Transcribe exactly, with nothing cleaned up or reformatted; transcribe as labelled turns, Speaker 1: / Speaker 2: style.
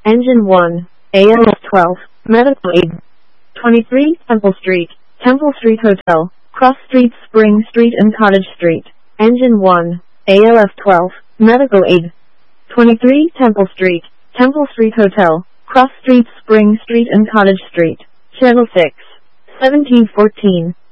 Speaker 1: Engine one, A L F twelve, Medical Aid. twenty-three, Temple Street, Temple Street Hotel, Cross Street, Spring Street and Cottage Street. Engine one, A L F twelve, Medical Aid. twenty-three, Temple Street, Temple Street Hotel, Cross Street, Spring Street and Cottage Street. Channel six, seventeen fourteen.